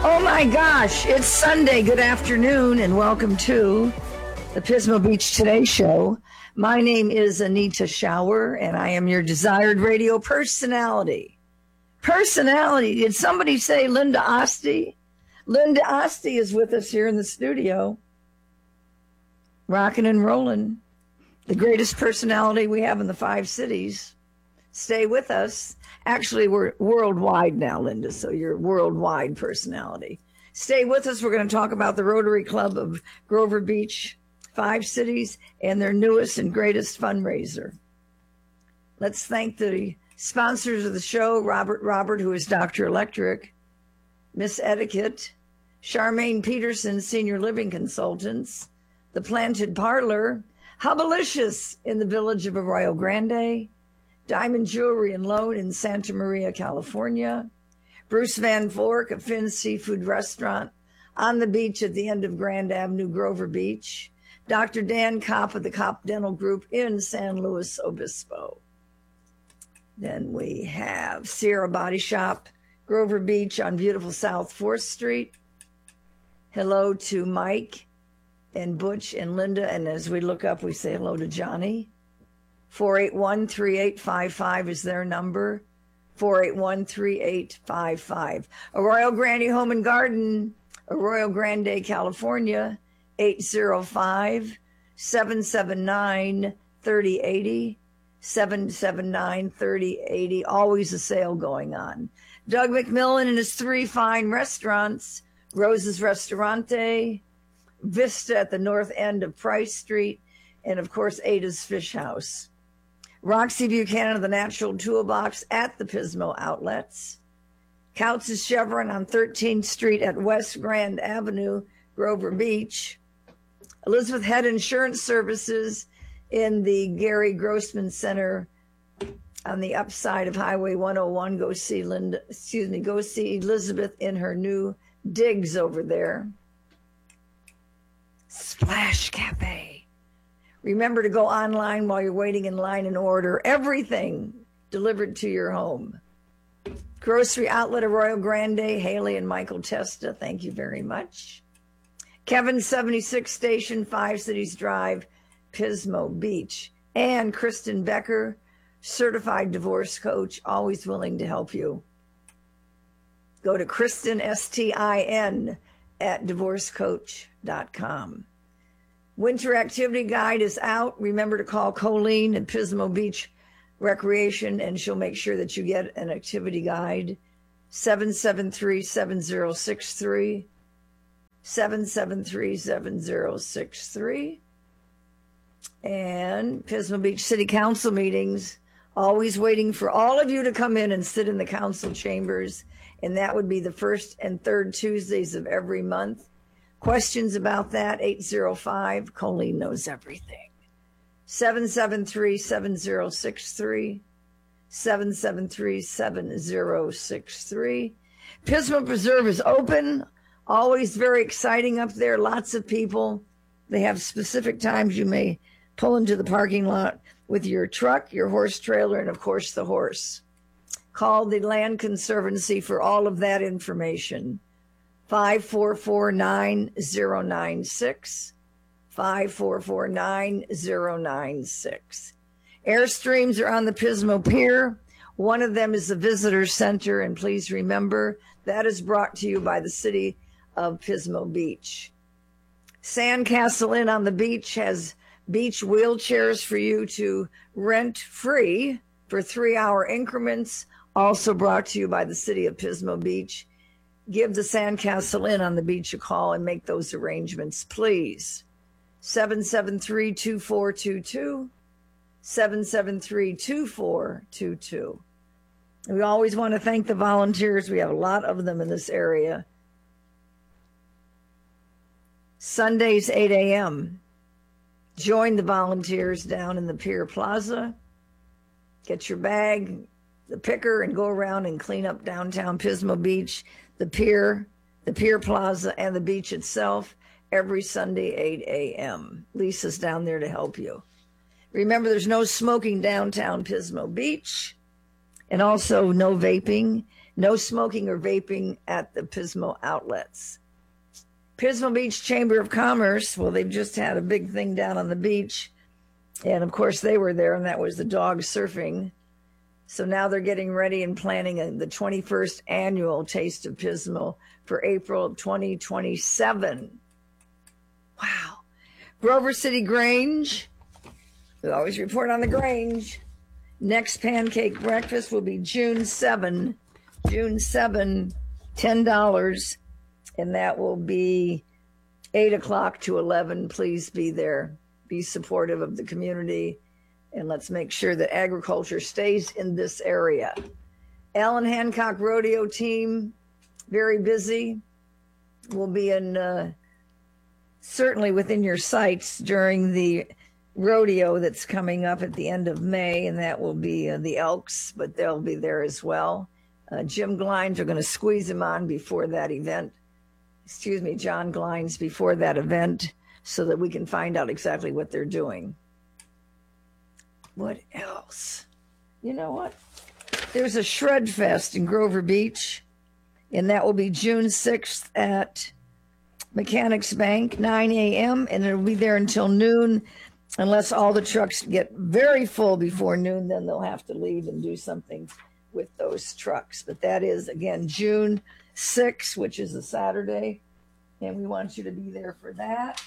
Oh my gosh, it's Sunday. Good afternoon and welcome to the Pismo Beach Today Show. My name is Anita Shower and I am your desired radio personality. Did somebody say Linda Osti? Linda Osti is with us here in the studio. Rocking and rolling. The greatest personality we have in the 5 cities. Stay with us. Actually, we're worldwide now, Linda, so you're a worldwide personality. Stay with us. We're going to talk about the Rotary Club of Grover Beach, 5 cities, and their newest and greatest fundraiser. Let's thank the sponsors of the show, Robert, who is Dr. Electric, Miss Etiquette, Charmaine Peterson, Senior Living Consultants, The Planted Parlor, Hubbalicious in the village of Arroyo Grande, Diamond Jewelry and Loan in Santa Maria, California, Bruce Van Vork of Finn's Seafood Restaurant on the beach at the end of Grand Avenue, Grover Beach, Dr. Dan Kopp of the Kopp Dental Group in San Luis Obispo. Then we have Sierra Body Shop, Grover Beach on beautiful South 4th Street. Hello to Mike and Butch and Linda, and as we look up, we say hello to Johnny. 481-3855 is their number. 481-3855. Arroyo Grande Home and Garden, Arroyo Grande, California, 805-779-3080. 779-3080. Always a sale going on. Doug McMillan and his 3 fine restaurants, Rose's Restaurante, Vista at the north end of Price Street, and of course, Ada's Fish House. Roxy Buchanan of the Natural Toolbox at the Pismo Outlets. Kautz's Chevron on 13th Street at West Grand Avenue, Grover Beach. Elizabeth Head Insurance Services in the Gary Grossman Center on the upside of Highway 101. Go see Elizabeth in her new digs over there. Splash Cafe. Remember to go online while you're waiting in line and order everything delivered to your home. Grocery Outlet Arroyo Grande, Haley and Michael Testa, thank you very much. Kevin 76 Station, 5 Cities Drive, Pismo Beach. And Kristen Becker, certified divorce coach, always willing to help you. Go to Kristen, STIN, at divorcecoach.com. Winter activity guide is out. Remember to call Colleen at Pismo Beach Recreation, and she'll make sure that you get an activity guide. 773-7063. 773-7063. And Pismo Beach City Council meetings, always waiting for all of you to come in and sit in the council chambers. And that would be the first and third Tuesdays of every month. Questions about that, 805. Colleen knows everything. 773-7063. 773-7063. Pismo Preserve is open. Always very exciting up there. Lots of people. They have specific times you may pull into the parking lot with your truck, your horse trailer, and of course the horse. Call the Land Conservancy for all of that information. 544-9096. 544-9096. Airstreams are on the Pismo Pier. One of them is the Visitor Center, and please remember that is brought to you by the city of Pismo Beach. Sandcastle Inn on the beach has beach wheelchairs for you to rent free for 3-hour increments, also brought to you by the city of Pismo Beach. Give the Sandcastle Inn on the beach a call and make those arrangements, please. 773-2422. 773-2422. We always want to thank the volunteers. We have a lot of them in this area. Sundays, 8 a.m. Join the volunteers down in the Pier Plaza. Get your bag, the picker, and go around and clean up downtown Pismo Beach, the Pier Plaza, and the beach itself every Sunday, 8 a.m. Lisa's down there to help you. Remember, there's no smoking downtown Pismo Beach, and also no vaping. No smoking or vaping at the Pismo outlets. Pismo Beach Chamber of Commerce, well, they've just had a big thing down on the beach. And of course, they were there, and that was the dog surfing. So now they're getting ready and planning the 21st annual Taste of Pismo for April of 2027. Wow. Grover City Grange. We always report on the Grange. Next pancake breakfast will be June 7. June 7, $10. And that will be 8 o'clock to 11. Please be there. Be supportive of the community. And let's make sure that agriculture stays in this area. Allen Hancock Rodeo Team, very busy. Will be in certainly within your sights during the rodeo that's coming up at the end of May, and that will be the Elks, but they'll be there as well. Jim Glines are going to squeeze him on before that event. Excuse me, John Glines before that event, so that we can find out exactly what they're doing. What else? You know what? There's a Shred Fest in Grover Beach, and that will be June 6th at Mechanics Bank, 9 a.m., and it'll be there until noon. Unless all the trucks get very full before noon, then they'll have to leave and do something with those trucks. But that is, again, June 6th, which is a Saturday, and we want you to be there for that.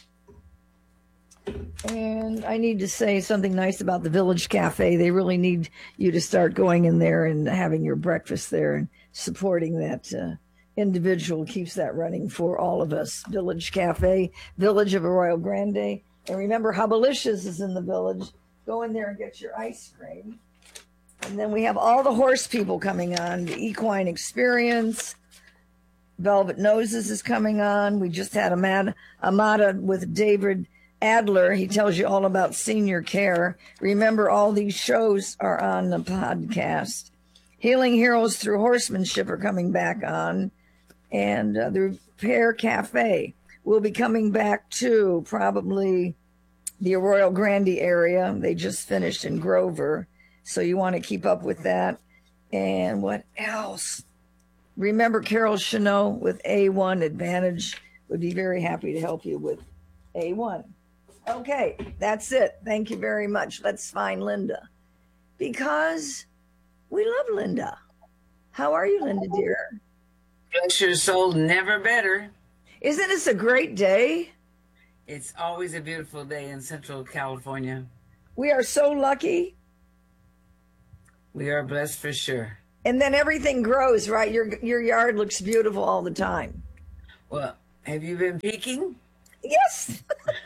And I need to say something nice about the Village Cafe. They really need you to start going in there and having your breakfast there and supporting that individual keeps that running for all of us. Village Cafe, Village of Arroyo Grande. And remember, Hubbalicious is in the village. Go in there and get your ice cream. And then we have all the horse people coming on. The Equine Experience. Velvet Noses is coming on. We just had Amada with David Adler. He tells you all about senior care. Remember, all these shows are on the podcast. Healing Heroes Through Horsemanship are coming back on. And the Repair Cafe will be coming back to probably the Arroyo Grande area. They just finished in Grover. So you want to keep up with that. And what else? Remember, Carol Chanot with A1 Advantage would be very happy to help you with A1. Okay, that's it. Thank you very much. Let's find Linda, because we love Linda. How are you, Linda, dear? Bless your soul, never better. Isn't this a great day? It's always a beautiful day in Central California. We are so lucky. We are blessed for sure. And then everything grows, right? Your yard looks beautiful all the time. Well, have you been peeking? Yes.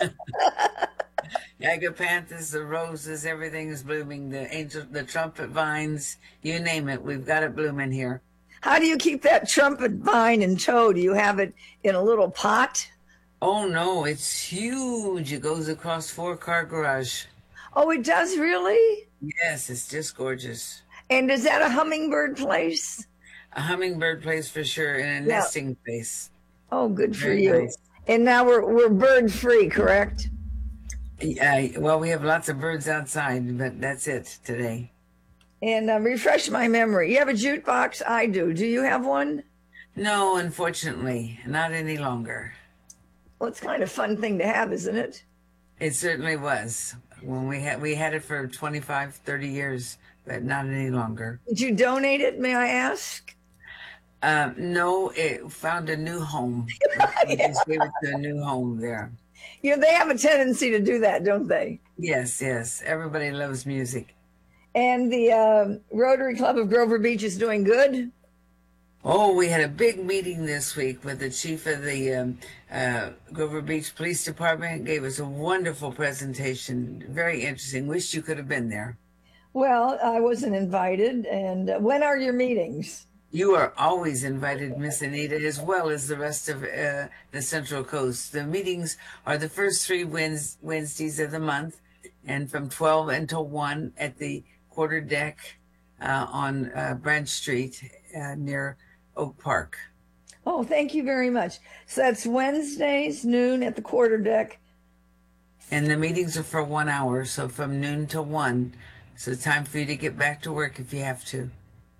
Agapanthus, the roses, everything is blooming. The trumpet vines, you name it, we've got it blooming here. How do you keep that trumpet vine in tow? Do you have it in a little pot? Oh no, it's huge. It goes across 4-car garage. Oh, it does, really? Yes, it's just gorgeous. And is that a hummingbird place? A hummingbird place for sure, and a nesting place. Oh, good for Very you. nice. And now we're bird free, correct? Well, we have lots of birds outside, but that's it today. And refresh my memory. You have a jukebox? I do. Do you have one? No, unfortunately, not any longer. Well, it's kind of a fun thing to have, isn't it? It certainly was. When we had it for 25, 30 years, but not any longer. Did you donate it, may I ask? No, it found a new home. We just gave it to a new home there. You know, they have a tendency to do that, don't they? Yes, yes. Everybody loves music. And the Rotary Club of Grover Beach is doing good? Oh, we had a big meeting this week with the chief of the Grover Beach Police Department. Gave us a wonderful presentation. Very interesting. Wish you could have been there. Well, I wasn't invited. And when are your meetings? You are always invited, Miss Anita, as well as the rest of the Central Coast. The meetings are the first 3 Wednesdays of the month, and from 12 until 1 at the quarter deck on Branch Street near Oak Park. Oh, thank you very much. So that's Wednesdays, noon at the quarter deck. And the meetings are for 1 hour, so from noon to 1. So it's time for you to get back to work if you have to.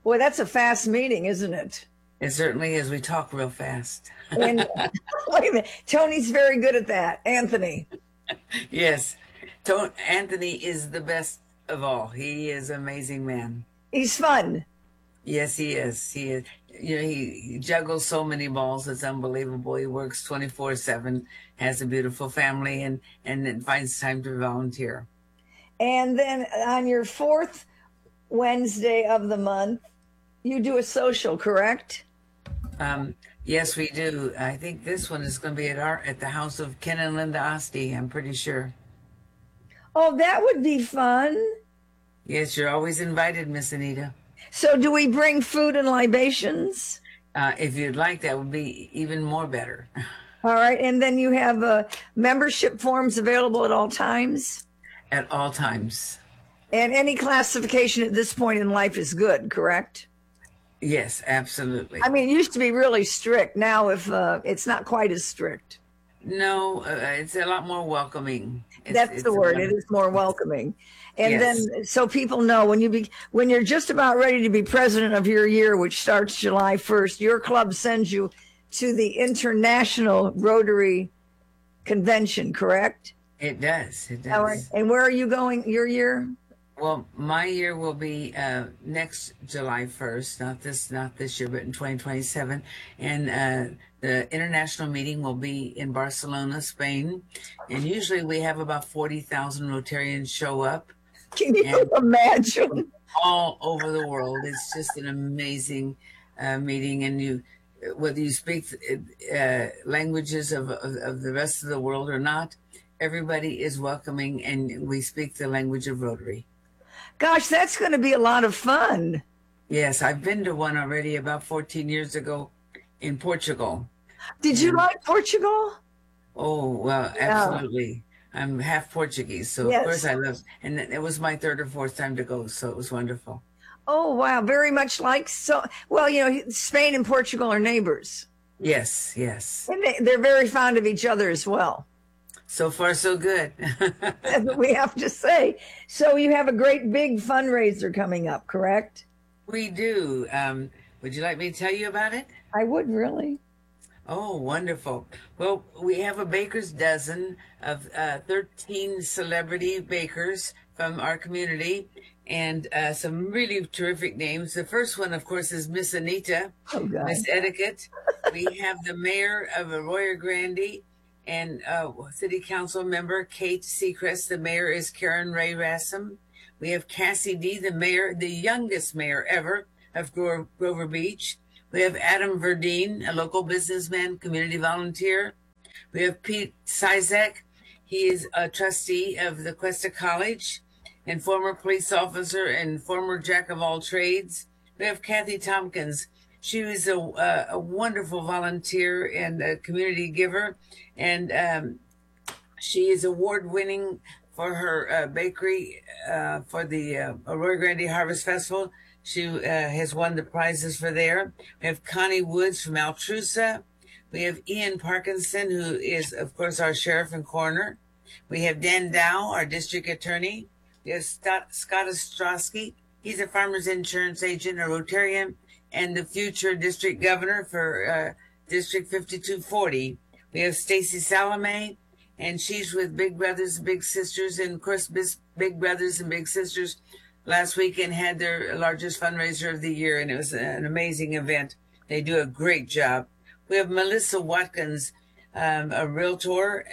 Boy, that's a fast meeting, isn't it? It certainly is. We talk real fast. And wait a minute, Tony's very good at that. Anthony. Yes. Anthony is the best of all. He is an amazing man. He's fun. Yes, he is. He is. You know, he juggles so many balls. It's unbelievable. He works 24/7, has a beautiful family, and then finds time to volunteer. And then on your fourth Wednesday of the month, you do a social, correct? Yes, we do. I think this one is going to be at the house of Ken and Linda Oste. I'm pretty sure. Oh, that would be fun. Yes, you're always invited, Miss Anita. So do we bring food and libations? If you'd like, that would be even more better. All right. And then you have membership forms available at all times? At all times. And any classification at this point in life is good, correct? Yes, absolutely. I mean, it used to be really strict. Now, if it's not quite as strict. No, it's a lot more welcoming. That's the word. It is more welcoming. And Yes. then, so people know when you're just about ready to be president of your year, which starts July 1st, your club sends you to the International Rotary Convention, correct? It does. It does. All right. And where are you going your year? Well, my year will be next July 1st, not this year, but in 2027. And the international meeting will be in Barcelona, Spain. And usually we have about 40,000 Rotarians show up. Can you imagine? All over the world. It's just an amazing meeting. And whether you speak languages of the rest of the world or not, everybody is welcoming, and we speak the language of Rotary. Gosh, that's going to be a lot of fun. Yes, I've been to one already about 14 years ago in Portugal. Did you like Portugal? Oh, well, absolutely. I'm half Portuguese, so Yes. of course I love, and it was my third or fourth time to go, so it was wonderful. Oh, wow. Very much like, well, Spain and Portugal are neighbors. Yes, yes. And they're very fond of each other as well. So far, so good. That's what we have to say. So you have a great big fundraiser coming up, correct? We do. Would you like me to tell you about it? I would really. Oh, wonderful. Well, we have a baker's dozen of 13 celebrity bakers from our community, and some really terrific names. The first one, of course, is Miss Anita, Oh, God. Miss Etiquette. We have the mayor of Arroyo Grande and city council member Kate Seacrest. The mayor is Karen Ray Rassam. We have Cassie D, the mayor, the youngest mayor ever of Grover Beach. We have Adam Verdeen, a local businessman, community volunteer. We have Pete Sizek. He is a trustee of the Cuesta College and former police officer and former jack of all trades. We have Kathy Tompkins. She was a wonderful volunteer and a community giver. And she is award-winning for her bakery for the Arroyo Grande Harvest Festival. She has won the prizes for there. We have Connie Woods from Altrusa. We have Ian Parkinson, who is, of course, our sheriff and coroner. We have Dan Dow, our district attorney. We have Scott Ostrowski. He's a farmer's insurance agent, a Rotarian, and the future district governor for District 5240. We have Stacy Salome, and she's with Big Brothers and Big Sisters. And, of course, Big Brothers and Big Sisters last weekend had their largest fundraiser of the year, and it was an amazing event. They do a great job. We have Melissa Watkins, a realtor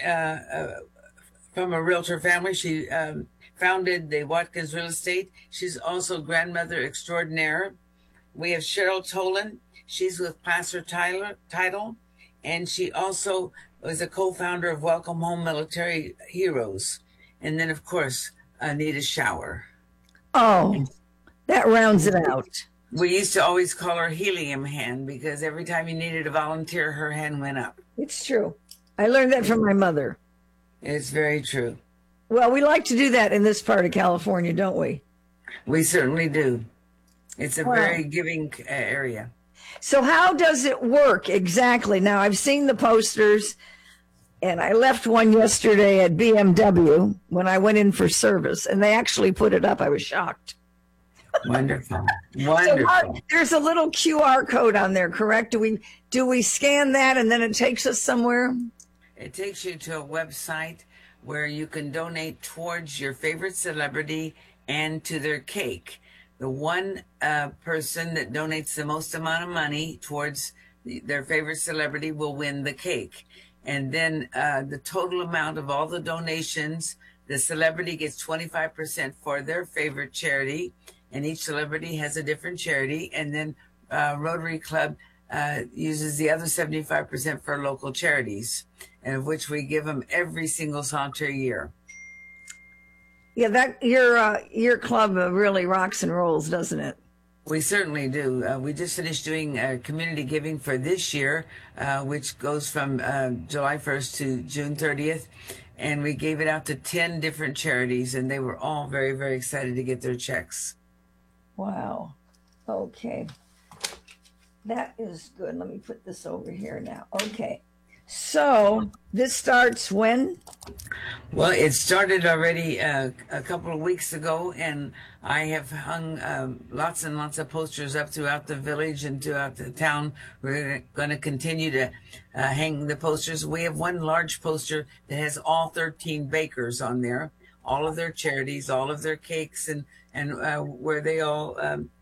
from a realtor family. She founded the Watkins Real Estate. She's also grandmother extraordinaire. We have Cheryl Tolan. She's with Placer Title, and she also was a co-founder of Welcome Home Military Heroes. And then, of course, Anita Shower. Oh, that rounds it out. We used to always call her Helium Hand because every time you needed a volunteer, her hand went up. It's true. I learned that from my mother. It's very true. Well, we like to do that in this part of California, don't we? We certainly do. It's a Wow. very giving area. So how does it work exactly? Now, I've seen the posters, and I left one yesterday at BMW when I went in for service, and they actually put it up. I was shocked. Wonderful. So Wonderful. there's a little QR code on there, correct? Do we scan that and then it takes us somewhere? It takes you to a website where you can donate towards your favorite celebrity and to their cake. The one person that donates the most amount of money towards their favorite celebrity will win the cake. And then the total amount of all the donations, the celebrity gets 25% for their favorite charity, and each celebrity has a different charity. And then Rotary Club uses the other 75% for local charities, and of which we give them every single solitary year. Yeah, that your club really rocks and rolls, doesn't it? We certainly do. We just finished doing community giving for this year, which goes from July 1st to June 30th. And we gave it out to 10 different charities, and they were all very, very excited to get their checks. Wow. Okay. That is good. Let me put this over here now. Okay. So this starts when? Well, it started already a couple of weeks ago, and I have hung lots and lots of posters up throughout the village and throughout the town. We're going to continue to hang the posters. We have one large poster that has all 13 bakers on there, all of their charities, all of their cakes, and where they all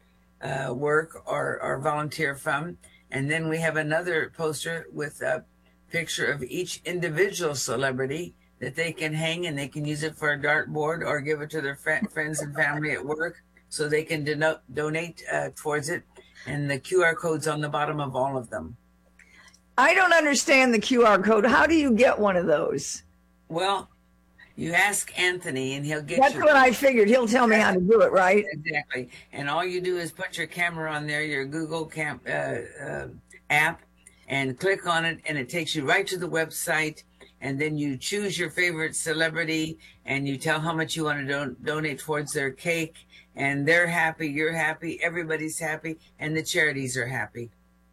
work or volunteer from. And then we have another poster with a picture of each individual celebrity that they can hang, and they can use it for a dartboard or give it to their friends and family at work so they can donate towards it. And the QR code's on the bottom of all of them. I don't understand the QR code. How do you get one of those? Well, you ask Anthony and he'll get That's what I figured. He'll tell me how to do it, right? Exactly. And all you do is put your camera on there, your Google app, and click on it, and it takes you right to the website. And then you choose your favorite celebrity, and you tell how much you want to donate towards their cake, and they're happy, you're happy, everybody's happy, and the charities are happy.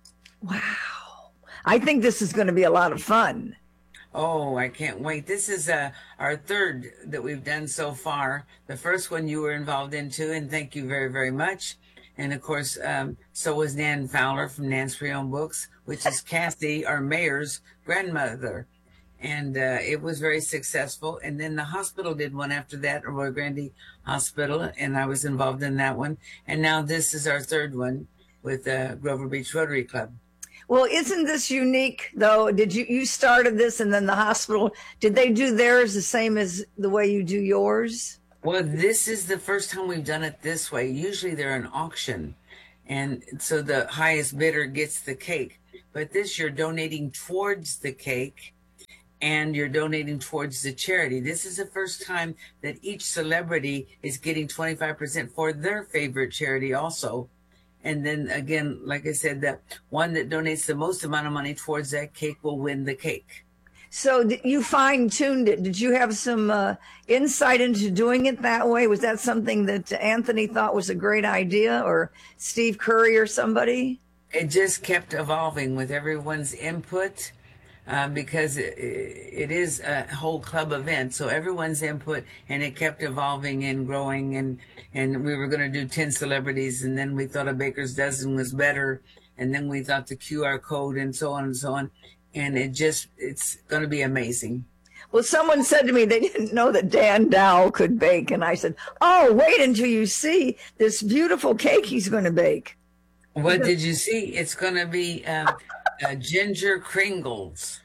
Wow. I think this is going to be a lot of fun. Oh, I can't wait. This is our third that we've done so far. The first one you were involved in too, and thank you very, very much. And of course, so was Nan Fowler from Nan's Pre-Owned Books, which is Kathy, our mayor's grandmother. And it was very successful. And then the hospital did one after that, Roy Grandy Hospital, and I was involved in that one. And now this is our third one with Grover Beach Rotary Club. Well, isn't this unique, though? Did you started this, and then the hospital, did they do theirs the same as the way you do yours? Well, this is the first time we've done it this way. Usually they're an auction, and so the highest bidder gets the cake. But this, you're donating towards the cake, and you're donating towards the charity. This is the first time that each celebrity is getting 25% for their favorite charity also. And then again, like I said, the one that donates the most amount of money towards that cake will win the cake. So you fine-tuned it. Did you have some insight into doing it that way? Was that something that Anthony thought was a great idea, or Steve Curry or somebody? It just kept evolving with everyone's input. Because it is a whole club event, so everyone's input, and it kept evolving and growing, and we were going to do 10 celebrities, and then we thought a baker's dozen was better, and then we thought the QR code, and so on and so on, and it's going to be amazing. Well, someone said to me they didn't know that Dan Dow could bake, and I said, oh, wait until you see this beautiful cake he's going to bake. What did you see? It's going to be ginger Kringles.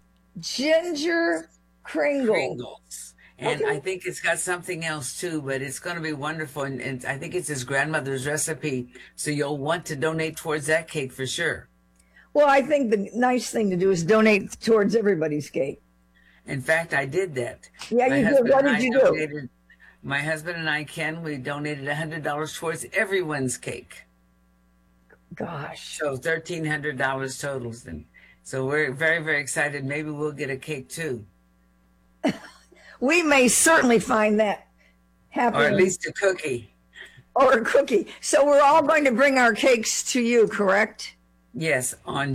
Ginger Kringles. And okay. I think it's got something else too, but it's going to be wonderful. And I think it's his grandmother's recipe. So you'll want to donate towards that cake for sure. Well, I think the nice thing to do is donate towards everybody's cake. In fact, I did that. Yeah, you did. What did you do? My husband and I, Ken, we donated $100 towards everyone's cake. Gosh. So $1,300 totals then. So we're very, very excited. Maybe we'll get a cake too. We may certainly find that happening. Or at least a cookie. Or a cookie. So we're all going to bring our cakes to you, correct? Yes, on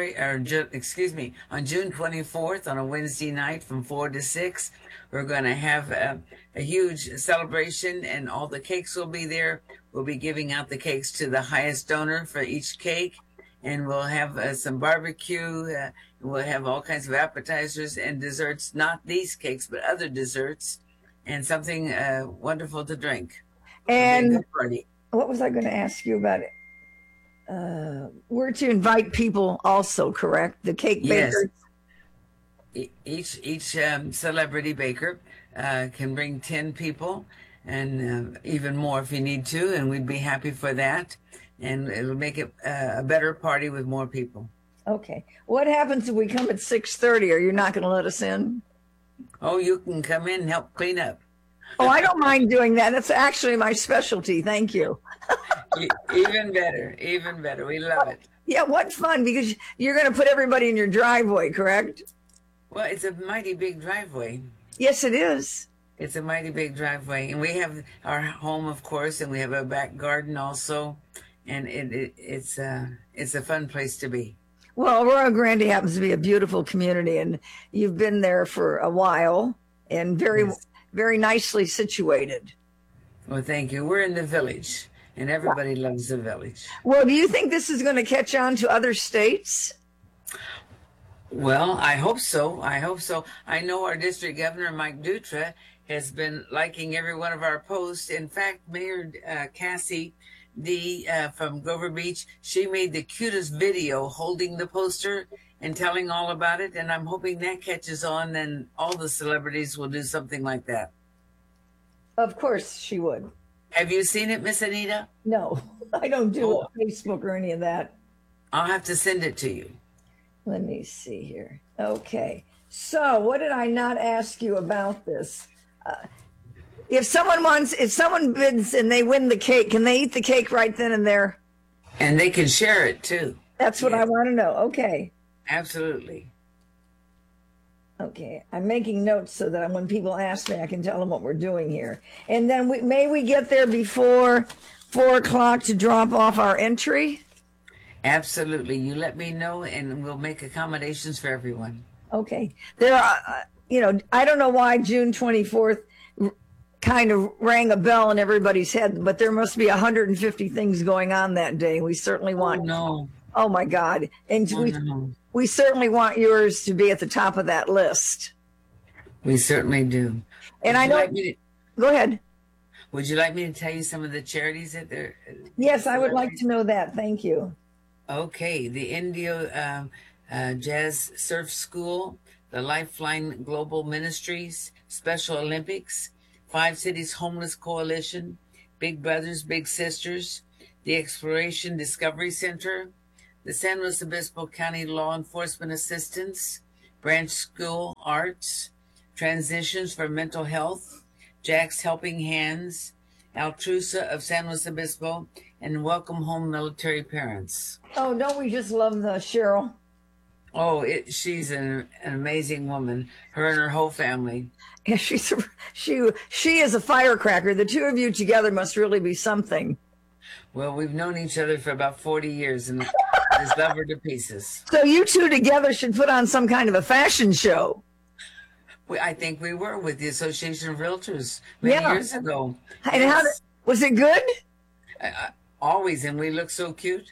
on June 24th, on a Wednesday night from 4 to 6, we're going to have a huge celebration, and all the cakes will be there. We'll be giving out the cakes to the highest donor for each cake, and we'll have some barbecue. We'll have all kinds of appetizers and desserts, not these cakes, but other desserts, and something wonderful to drink. And what was I going to ask you about it? We're to invite people also, correct? The cake bakers? Yes. Each celebrity baker can bring 10 people, and even more if you need to, and we'd be happy for that. And it'll make it a better party with more people. Okay. What happens if we come at 6:30? Are you not going to let us in? Oh, you can come in and help clean up. Oh, I don't mind doing that. That's actually my specialty. Thank you. Even better. Even better. We love it. Yeah, what fun, because you're going to put everybody in your driveway, correct? Well, it's a mighty big driveway. Yes, it is. It's a mighty big driveway. And we have our home, of course, and we have a back garden also. And it's a fun place to be. Well, Arroyo Grande happens to be a beautiful community, and you've been there for a while and very nicely situated. Well, thank you. We're in the village, and everybody loves the village. Well, do you think this is going to catch on to other states? Well, I hope so. I hope so. I know our district governor, Mike Dutra, has been liking every one of our posts. In fact, Mayor Cassie D from Grover Beach, she made the cutest video holding the poster and telling all about it. And I'm hoping that catches on, and all the celebrities will do something like that. Of course she would. Have you seen it, Miss Anita? No, I don't do Facebook or any of that. I'll have to send it to you. Let me see here. Okay. So what did I not ask you about this? If someone bids and they win the cake, can they eat the cake right then and there? And they can share it too. That's what I want to know. Okay. Absolutely. Okay. I'm making notes so that when people ask me, I can tell them what we're doing here. And then may we get there before 4 o'clock to drop off our entry? Absolutely. You let me know, and we'll make accommodations for everyone. Okay. There are, I don't know why June 24th kind of rang a bell in everybody's head, but there must be 150 things going on that day. We certainly want. Oh, no. Oh my God. And we certainly want yours to be at the top of that list. We certainly do. And I know. Go ahead. Would you like me to tell you some of the charities that they're? Yes, I would like to know that. Thank you. Okay. The Indio Jazz Surf School, the Lifeline Global Ministries, Special Olympics, 5 Cities Homeless Coalition, Big Brothers, Big Sisters, the Exploration Discovery Center, the San Luis Obispo County Law Enforcement Assistance, Branch School Arts, Transitions for Mental Health, Jack's Helping Hands, Altrusa of San Luis Obispo, and Welcome Home Military Parents. Oh, don't we just love the Cheryl? Oh, she's an amazing woman, her and her whole family. Yeah, she is a firecracker. The two of you together must really be something. Well, we've known each other for about 40 years, and just love her to pieces. So you two together should put on some kind of a fashion show. I think we were with the Association of Realtors many years ago. And yes. Was it good? Always, and we look so cute.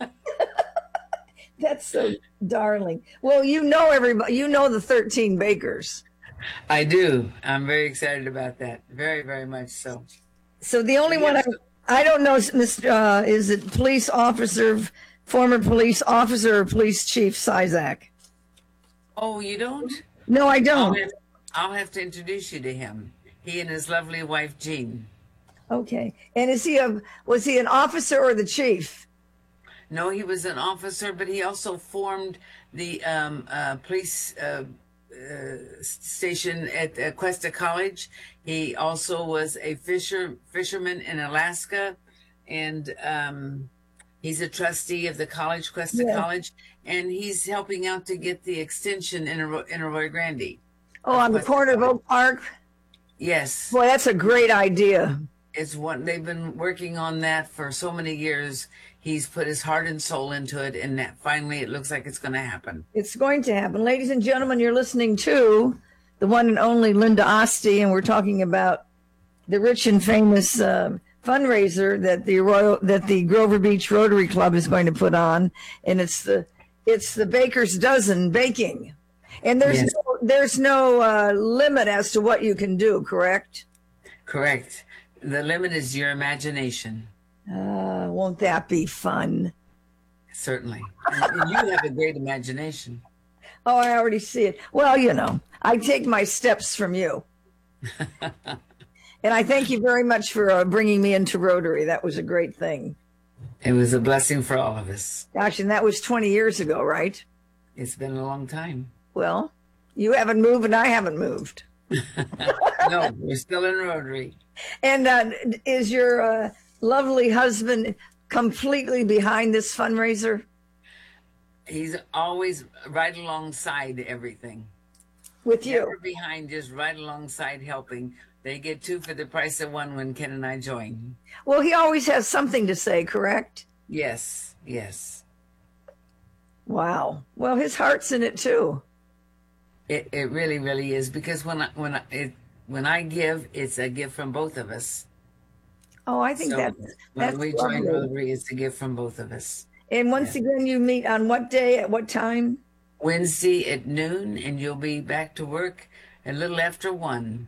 That's so darling. Well, you know everybody. You know the 13 bakers. I do. I'm very excited about that. Very, very much so. So the only one I don't know, Mr. Is it police officer, former police officer, or police chief Sizak? Oh, you don't? No, I don't. I'll have to introduce you to him. He and his lovely wife, Jean. Okay. And was he an officer or the chief? No, he was an officer, but he also formed the police station at Cuesta College. He also was a fisherman in Alaska, and he's a trustee of the college, Cuesta College, and he's helping out to get the extension in Arroyo Grande. Oh, on the corner of Oak Park? Yes. Boy, that's a great idea. They've been working on that for so many years. He's put his heart and soul into it, and that finally it looks like it's going to happen. It's going to happen. Ladies and gentlemen, you're listening to the one and only Linda Osti, and we're talking about the rich and famous fundraiser that the Grover Beach Rotary Club is going to put on, and it's the Baker's Dozen baking, and there's no limit as to what you can do. Correct? Correct. The limit is your imagination. Won't that be fun? Certainly. And you have a great imagination. Oh, I already see it. Well, I take my steps from you. And I thank you very much for bringing me into Rotary. That was a great thing. It was a blessing for all of us. Gosh, and that was 20 years ago, right? It's been a long time. Well, you haven't moved and I haven't moved. No, we're still in Rotary. And is your lovely husband completely behind this fundraiser? He's always right alongside everything. With you? Never behind, just right alongside helping. They get 2 for the price of 1 when Ken and I join. Well, he always has something to say, correct? Yes, yes. Wow. Well, his heart's in it too. It really, really is, because when I give, it's a gift from both of us. Oh, I think that's when we lovely. join Rotary, it's a gift from both of us. And once again, you meet on what day, at what time? Wednesday at noon, and you'll be back to work a little after 1.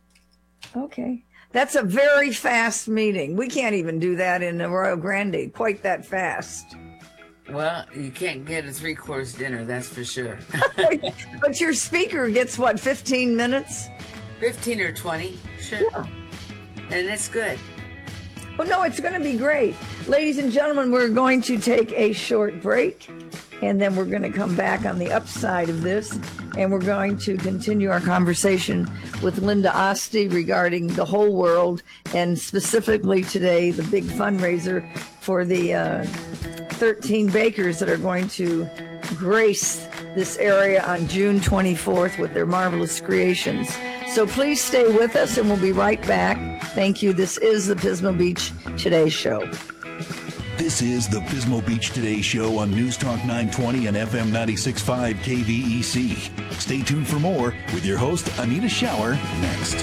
Okay. That's a very fast meeting. We can't even do that in the Royal Grande quite that fast. Well, you can't get a 3-course dinner, that's for sure. But your speaker gets, 15 minutes? 15 or 20, sure. Yeah. And it's good. Well, no, it's going to be great. Ladies and gentlemen, we're going to take a short break, and then we're going to come back on the upside of this, and we're going to continue our conversation with Linda Osti regarding the whole world, and specifically today, the big fundraiser for the 13 bakers that are going to grace this area on June 24th with their marvelous creations. So please stay with us, and we'll be right back. Thank you. This is the Pismo Beach Today Show. This is the Pismo Beach Today Show on News Talk 920 and FM 96.5 KVEC. Stay tuned for more with your host, Anita Shower, next.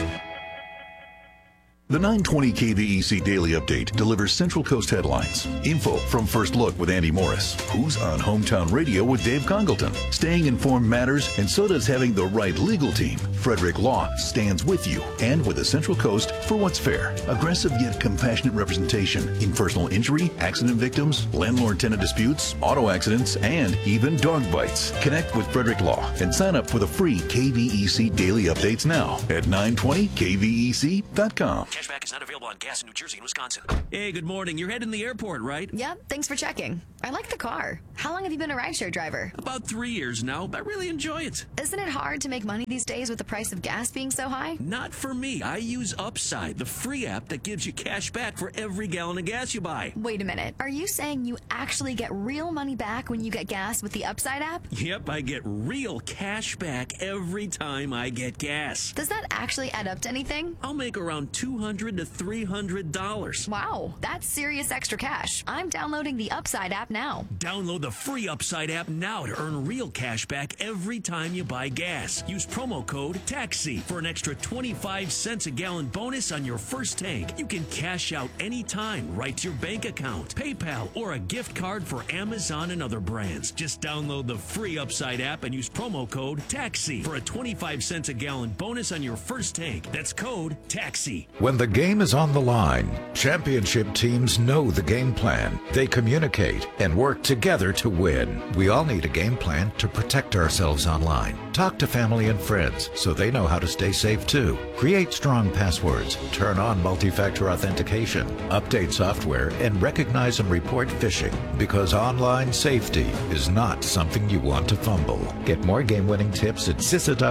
The 920 KVEC Daily Update delivers Central Coast headlines, info from First Look with Andy Morris, who's on Hometown Radio with Dave Congleton. Staying informed matters, and so does having the right legal team. Frederick Law stands with you and with the Central Coast for what's fair. Aggressive yet compassionate representation in personal injury, accident victims, landlord-tenant disputes, auto accidents, and even dog bites. Connect with Frederick Law and sign up for the free KVEC Daily Updates now at 920kvec.com. Cashback is not available on gas in New Jersey and Wisconsin. Hey, good morning. You're heading to the airport, right? Yep, thanks for checking. I like the car. How long have you been a rideshare driver? About 3 years now. I really enjoy it. Isn't it hard to make money these days with the price of gas being so high? Not for me. I use Upside, the free app that gives you cash back for every gallon of gas you buy. Wait a minute. Are you saying you actually get real money back when you get gas with the Upside app? Yep, I get real cash back every time I get gas. Does that actually add up to anything? I'll make around $200 to $300. Wow, that's serious extra cash. I'm downloading the Upside app now. Download the free Upside app now to earn real cash back every time you buy gas. Use promo code TAXI for an extra 25 cents a gallon bonus on your first tank. You can cash out anytime right to your bank account, PayPal, or a gift card for Amazon and other brands. Just download the free Upside app and use promo code TAXI for a 25 cents a gallon bonus on your first tank. That's code TAXI. When the game is on the line, championship teams know the game plan. They communicate and work together to win. We all need a game plan to protect ourselves online. Talk to family and friends so they know how to stay safe too. Create strong passwords, turn on multi-factor authentication, update software, and recognize and report phishing, because online safety is not something you want to fumble. Get more game-winning tips at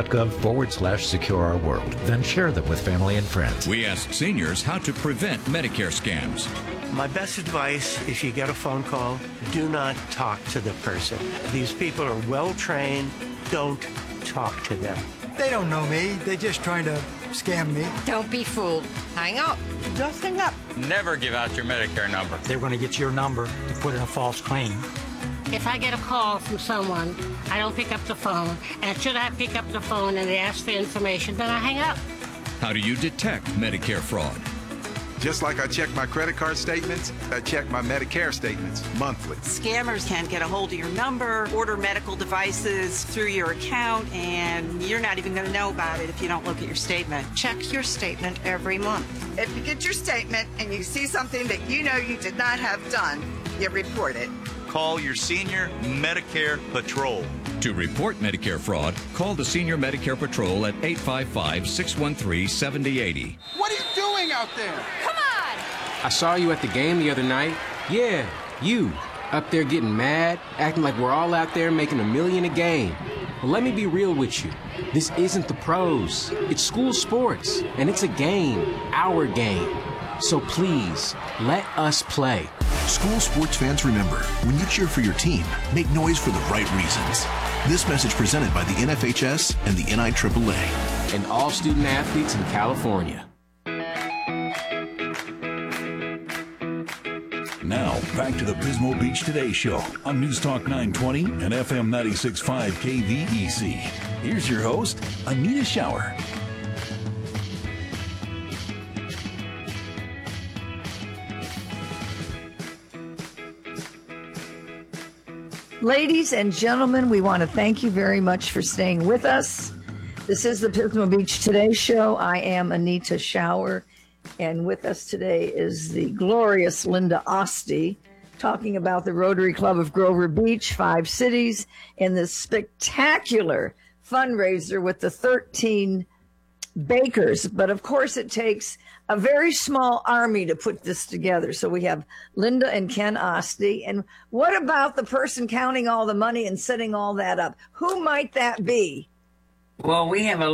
CISA.gov/secure-our-world. Then share them with family and friends. We ask seniors how to prevent Medicare scams. My best advice, if you get a phone call, do not talk to the person. These people are well trained. Don't talk to them. They don't know me. They're just trying to scam me. Don't be fooled. Hang up. Just hang up. Never give out your Medicare number. They're going to get your number to put in a false claim. If I get a call from someone, I don't pick up the phone, and should I pick up the phone and they ask for information, then I hang up. How do you detect Medicare fraud? Just like I check my credit card statements, I check my Medicare statements monthly. Scammers can get a hold of your number, order medical devices through your account, and you're not even going to know about it if you don't look at your statement. Check your statement every month. If you get your statement and you see something that you know you did not have done, you report it. Call your senior Medicare Patrol. To report Medicare fraud, call the Senior Medicare Patrol at 855-613-7080. What are you doing out there? Come on! I saw you at the game the other night. Yeah, you. Up there getting mad, acting like we're all out there making $1 million a game. Well, let me be real with you. This isn't the pros. It's school sports, and it's a game, our game. So please, let us play. School sports fans, remember, when you cheer for your team, make noise for the right reasons. This message presented by the NFHS and the NIAAA. And all student athletes in California. Now, back to the Pismo Beach Today Show on News Talk 920 and FM 96.5 KVEC. Here's your host, Anita Shower. Ladies and gentlemen, we want to thank you very much for staying with us. This is the Pismo Beach Today Show. I am Anita Shower, and with us today is the glorious Linda Osti, talking about the Rotary Club of Grover Beach, 5 cities, and this spectacular fundraiser with the 13 bakers. But of course, it takes a very small army to put this together. So we have Linda and Ken Osti. And what about the person counting all the money and setting all that up? Who might that be? Well, we have a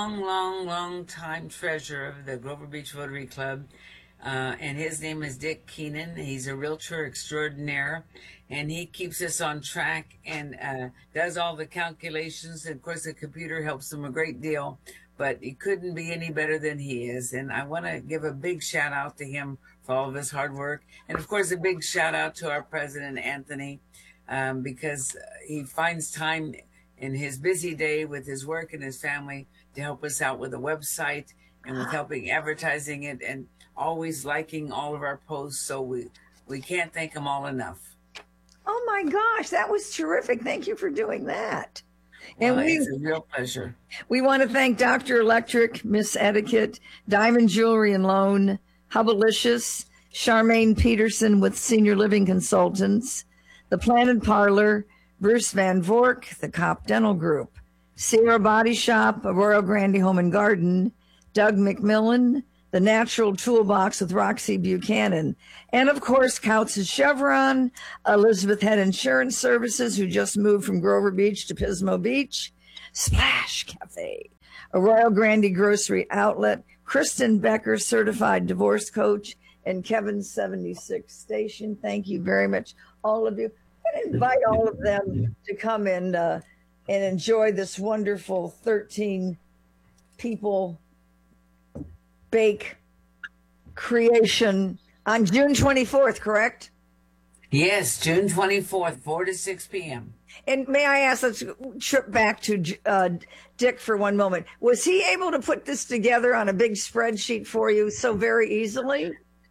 long time treasurer of the Grover Beach Rotary Club, and his name is Dick Keenan. He's a realtor extraordinaire, and he keeps us on track and does all the calculations. And of course, the computer helps him a great deal, but he couldn't be any better than he is. And I want to give a big shout out to him for all of his hard work. And of course, a big shout out to our president, Anthony, because he finds time in his busy day with his work and his family to help us out with the website and with helping advertising it and always liking all of our posts. So we can't thank him all enough. Oh my gosh, that was terrific. Thank you for doing that. And it's a real pleasure. We want to thank Dr. Electric, Miss Etiquette, Diamond Jewelry and Loan, Hubbalicious, Charmaine Peterson with Senior Living Consultants, The Planet Parlor, Bruce Van Vork, the Cop Dental Group, Sierra Body Shop, Arroyo Grande Home and Garden, Doug McMillan, The Natural Toolbox with Roxy Buchanan, and of course, Couts' Chevron, Elizabeth Head Insurance Services, who just moved from Grover Beach to Pismo Beach, Splash Cafe, Arroyo Grande Grocery Outlet, Kristen Becker, Certified Divorce Coach, and Kevin's 76 Station. Thank you very much, all of you. I invite all of them to come and enjoy this wonderful 13 people bake creation on June 24th, correct? Yes, June 24th, 4 to 6 p.m. And may I ask, let's trip back to Dick for one moment. Was he able to put this together on a big spreadsheet for you so very easily?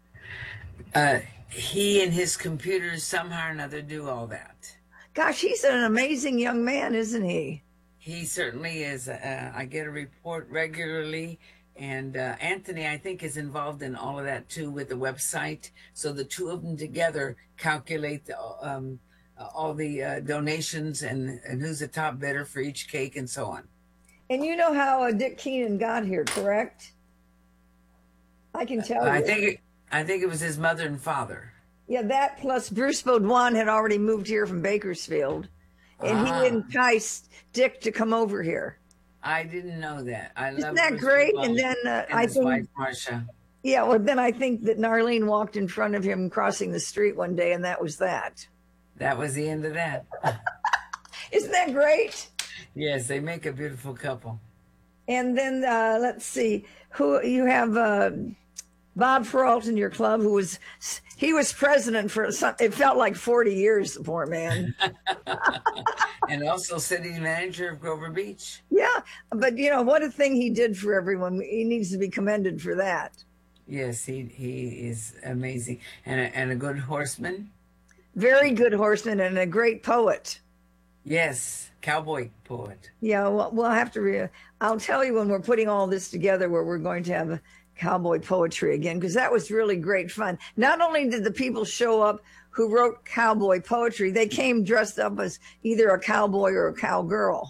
He and his computers somehow or another do all that. Gosh, he's an amazing young man, isn't he? He certainly is. I get a report regularly. And Anthony, I think, is involved in all of that, too, with the website. So the two of them together calculate all the donations and who's the top bidder for each cake and so on. And you know how Dick Keenan got here, correct? I can tell you. I think it was his mother and father. Yeah, that plus Bruce Baudouin had already moved here from Bakersfield. And he enticed Dick to come over here. I didn't know that. Isn't that great? And then I think, wife, Marcia. Yeah, well, then I think that Narlene walked in front of him crossing the street one day, and that was that. That was the end of that. Isn't that great? Yes, they make a beautiful couple. And then let's see who you have. Bob Peralta in your club, he was president for it felt like 40 years. The poor man. And also city manager of Grover Beach. Yeah, but what a thing he did for everyone. He needs to be commended for that. Yes, he is amazing and a good horseman. Very good horseman and a great poet. Yes, cowboy poet. Yeah, well, we'll have to. I'll tell you when we're putting all this together, where we're going to have cowboy poetry again, because that was really great fun. Not only did the people show up who wrote cowboy poetry, they came dressed up as either a cowboy or a cowgirl.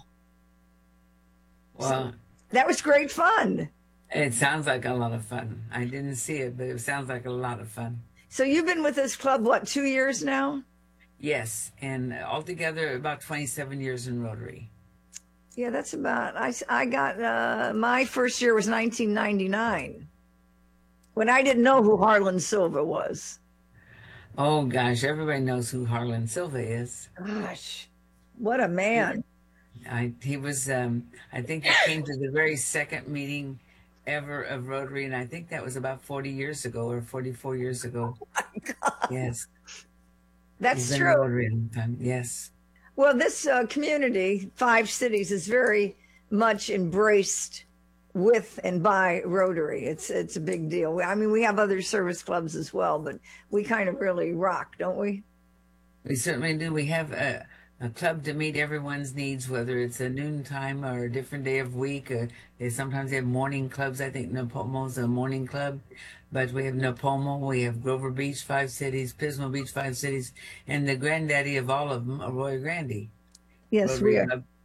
Well, so that was great fun. It sounds like a lot of fun. I didn't see it, but it sounds like a lot of fun. So you've been with this club, what, 2 years now? Yes, and altogether about 27 years in Rotary. Yeah, that's about, I got, my first year was 1999, when I didn't know who Harlan Silva was. Oh, gosh, everybody knows who Harlan Silva is. Gosh, what a man. He was, I think he came to the very second meeting ever of Rotary, and I think that was about 40 years ago or 44 years ago. Oh, my God. Yes. That's true. Rotary all the time. Yes. Well, this community, 5 cities, is very much embraced with and by Rotary. It's a big deal. I mean, we have other service clubs as well, but we kind of really rock, don't we? We certainly do. We have a club to meet everyone's needs, whether it's a noontime or a different day of week. Sometimes they have morning clubs. I think Napomo's a morning club. But we have Napomo, we have Grover Beach, 5 cities, Pismo Beach, 5 cities, and the granddaddy of all of them, Arroyo Grande. Yes, Rotary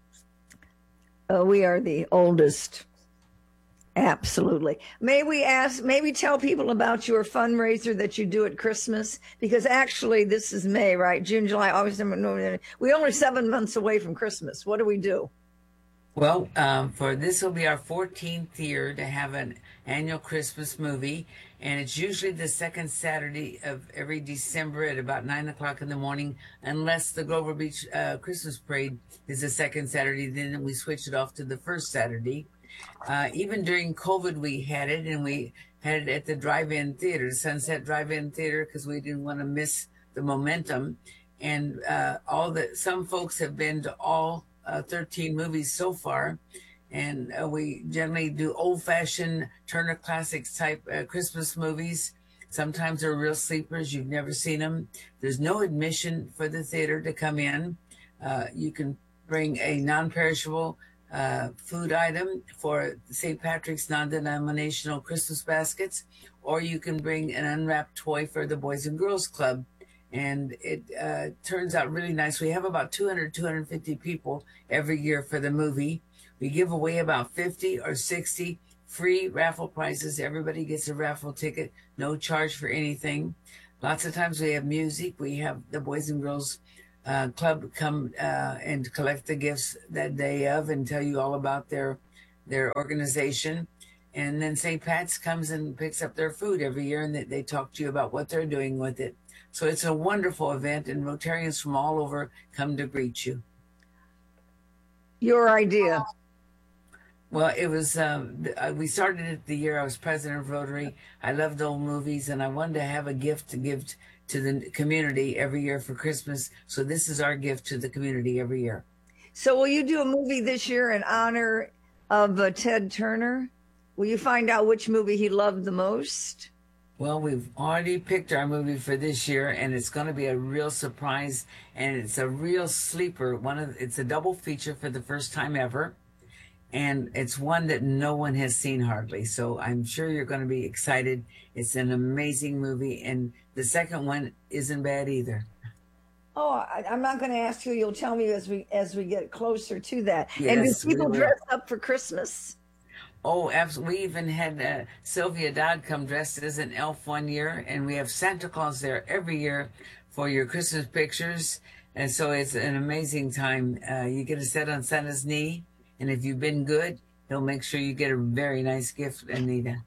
we are the oldest. Absolutely. Maybe tell people about your fundraiser that you do at Christmas, because actually this is May, right? June, July, August, we're only 7 months away from Christmas. What do we do? Well, for this will be our 14th year to have an annual Christmas movie, and it's usually the second Saturday of every December at about 9 o'clock in the morning, unless the Grover Beach Christmas Parade is the second Saturday, then we switch it off to the first Saturday. Even during COVID, we had it, and we had it at the drive-in theater, Sunset Drive-In Theater, because we didn't want to miss the momentum. And some folks have been to all 13 movies so far, and we generally do old-fashioned Turner Classics type Christmas movies. Sometimes they're real sleepers. You've never seen them. There's no admission for the theater to come in. You can bring a non-perishable food item for St. Patrick's non-denominational Christmas baskets, or you can bring an unwrapped toy for the Boys and Girls Club. And it turns out really nice. We have about 250 people every year for the movie. We give away about 50 or 60 free raffle prizes. Everybody gets a raffle ticket, no charge for anything. Lots of times we have music. We have the Boys and Girls Club come and collect the gifts that day of and tell you all about their organization. And then St. Pat's comes and picks up their food every year, and they talk to you about what they're doing with it. So it's a wonderful event, and Rotarians from all over come to greet you. Your idea. Well, it was, we started it the year I was president of Rotary. I loved old movies, and I wanted to have a gift to give to the community every year for Christmas. So this is our gift to the community every year. So will you do a movie this year in honor of Ted Turner? Will you find out which movie he loved the most? Well, we've already picked our movie for this year, and it's going to be a real surprise, and it's a real sleeper. It's a double feature for the first time ever, and it's one that no one has seen hardly. So I'm sure you're going to be excited. It's an amazing movie, and the second one isn't bad either. Oh, I'm not going to ask you. You'll tell me as we get closer to that. Yes, and do people dress up for Christmas? Oh, absolutely. We even had Sylvia Dodd come dressed as an elf one year, and we have Santa Claus there every year for your Christmas pictures. And so it's an amazing time. You get to sit on Santa's knee, and if you've been good, he'll make sure you get a very nice gift, Anita.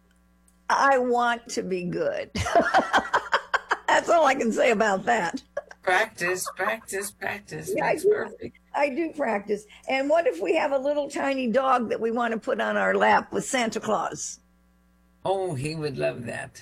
I want to be good. That's all I can say about that. Practice. Yeah, That's perfect. I do practice. And what if we have a little tiny dog that we want to put on our lap with Santa Claus? Oh, he would love that.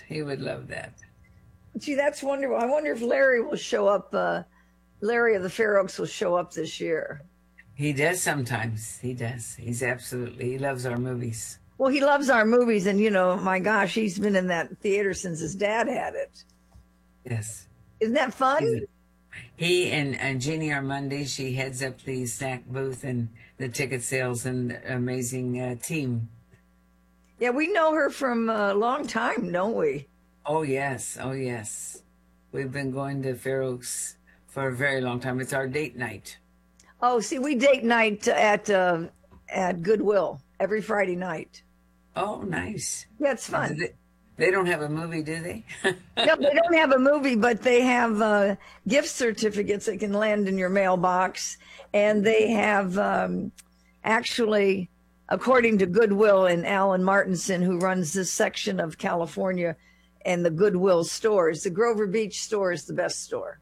Gee, that's wonderful. I wonder if Larry will show up. Larry of the Fair Oaks will show up this year. He does sometimes. He does. He loves our movies. Well, he loves our movies. And, my gosh, he's been in that theater since his dad had it. Yes. Isn't that fun? He and Jeannie Armandi, she heads up the snack booth and the ticket sales and amazing team. Yeah, we know her from a long time, don't we? Oh, yes. We've been going to Fair Oaks for a very long time. It's our date night. Oh, see, we date night at Goodwill every Friday night. Oh, nice. Yeah, it's fun. They don't have a movie, do they? No, they don't have a movie, but they have gift certificates that can land in your mailbox. And they have actually, according to Goodwill and Alan Martinson, who runs this section of California and the Goodwill stores, the Grover Beach store is the best store.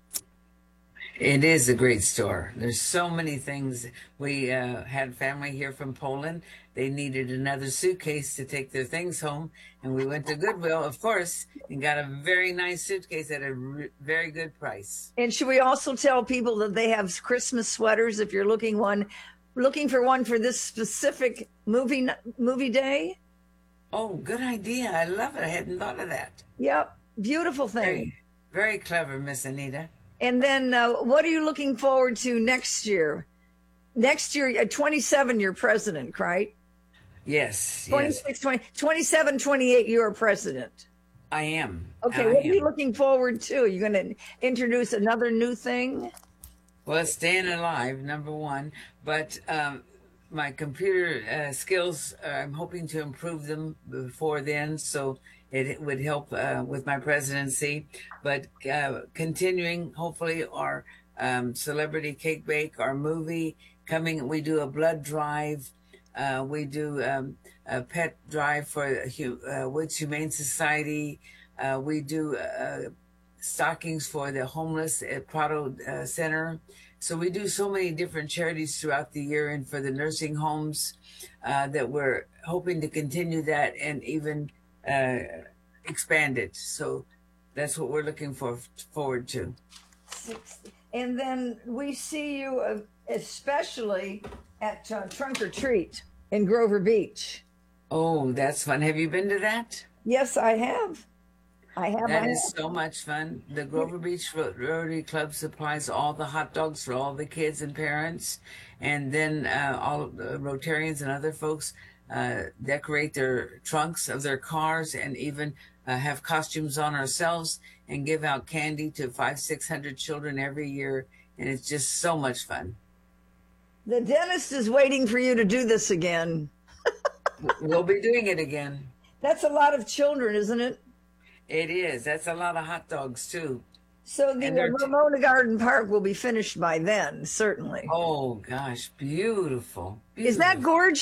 It is a great store. There's so many things. We had family here from Poland. They needed another suitcase to take their things home. And we went to Goodwill, of course, and got a very nice suitcase at a very good price. And should we also tell people that they have Christmas sweaters if you're looking for one for this specific movie day? Oh, good idea. I love it. I hadn't thought of that. Yep. Beautiful thing. Very, very clever, Miss Anita. And then what are you looking forward to next year? Next year, at 27, you're president, right? Yes. 26, 20, 27, 28, you're president. I am. Okay, what are you looking forward to? You're going to introduce another new thing? Well, staying alive, number one. But my computer skills, I'm hoping to improve them before then, so it would help with my presidency. But continuing, hopefully, our celebrity cake bake, our movie coming. We do a blood drive. We do a pet drive for Woods Humane Society. We do stockings for the homeless at Prado Center. So we do so many different charities throughout the year, and for the nursing homes that we're hoping to continue that and even expand it. So that's what we're looking forward to. And then we see you especially at Trunk or Treat in Grover Beach. Oh, that's fun. Have you been to that? Yes, I have. That is so much fun. The Grover Beach Rotary Club supplies all the hot dogs for all the kids and parents. And then all the Rotarians and other folks decorate their trunks of their cars and even have costumes on ourselves and give out candy to 500-600 children every year. And it's just so much fun. The dentist is waiting for you to do this again. We'll be doing it again. That's a lot of children, isn't it? It is. That's a lot of hot dogs, too. So the Ramona Garden Park will be finished by then, certainly. Oh, gosh. Beautiful. Is that gorgeous?